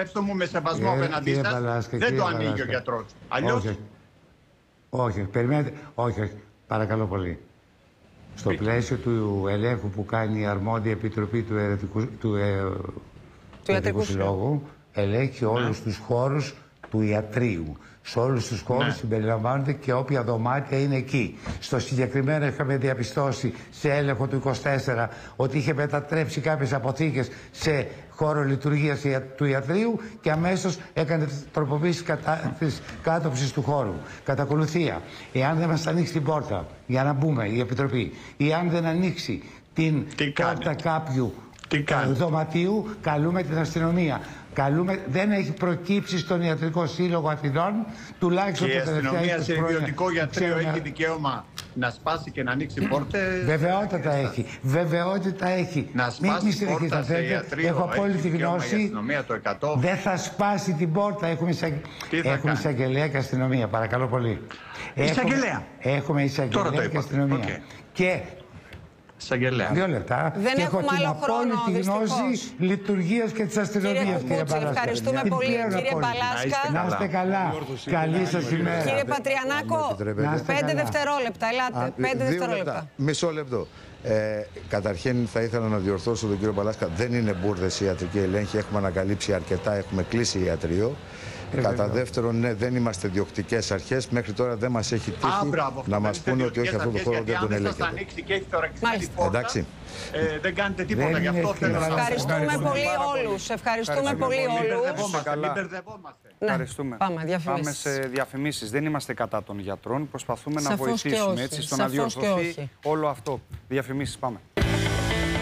επιτρέψτε μου με σεβασμό απέναντί σας, δεν το ανοίγει ο γιατρός. Αλλιώς... Όχι, περιμένετε. Όχι, παρακαλώ πολύ. Στο πλαίσιο του ελέγχου που κάνει η αρμόδια επιτροπή του Ιατρικού Συλλόγου, ελέγχει όλους τους χώρους του ιατρείου. Σε όλους τους χώρους συμπεριλαμβάνονται και όποια δωμάτια είναι εκεί. Στο συγκεκριμένο είχαμε διαπιστώσει σε έλεγχο του 24 ότι είχε μετατρέψει κάποιες αποθήκες σε χώρο λειτουργίας του ιατρείου και αμέσως έκανε τροποποίηση της κάτωψης του χώρου. Κατά ακολουθία, εάν δεν μας ανοίξει την πόρτα για να μπούμε η Επιτροπή ή αν δεν ανοίξει την πόρτα κάποιου δωματίου, καλούμε την αστυνομία. Δεν έχει προκύψει στον Ιατρικό Σύλλογο Αθηνών, τουλάχιστον και το τελευταίο 20 χρόνια. Η αστυνομία σε ιδιωτικό γιατρείο έχει δικαίωμα να σπάσει και να ανοίξει πόρτες. Βεβαιότητα έχει. Βεβαιότητα έχει. Να σπάσει πόρτα σε ιατρείο. Έχω απόλυτη γνώση. Δεν θα σπάσει την πόρτα. Έχουμε εισαγγελέα και αστυνομία. Παρακαλώ πολύ. Εισαγγελέα. Έχουμε εισαγγελέα και αστυνομία. Και 2 λεπτά. Δεν και έχουμε έχω την άλλο χρόνο, απόλυτη γνώση λειτουργίας και της αστυνομίας, κύριε Παλάσκα. Ευχαριστούμε πολύ, κύριε Παλάσκα. Να είστε καλά. Καλή σας ημέρα. Κύριε Πατριανάκο, 5 δευτερόλεπτα. Ελάτε, 5 δευτερόλεπτα. Μισό λεπτό. Καταρχήν θα ήθελα να διορθώσω τον κύριο Παλάσκα. Δεν είναι μπουρδες η ιατρική ελέγχη. Έχουμε ανακαλύψει αρκετά, έχουμε κλείσει ιατρείο. Κατά δεύτερον, ναι, δεν είμαστε διοκτικές αρχές. Μέχρι τώρα δεν μας έχει τύχει να μας πούνε ότι όχι, αυτό το χώρο δεν τον ελέγχεται. Εντάξει. Δεν κάνετε τίποτα, γι' αυτό θέλω να σας ευχαριστούμε πολύ όλους. Ευχαριστούμε πολύ όλους. Ευχαριστούμε. Πάμε σε διαφημίσεις. Δεν είμαστε κατά των γιατρών. Προσπαθούμε να βοηθήσουμε έτσι στο να διορθωθεί όλο αυτό. Διαφημίσεις, πάμε.